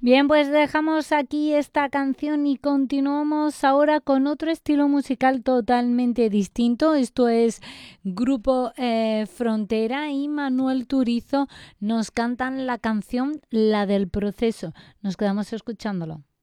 Bien, pues dejamos aquí esta canción y continuamos ahora con otro estilo musical totalmente distinto. Esto es Grupo Frontera y Manuel Turizo nos cantan la canción La del Proceso. Nos quedamos escuchándolo.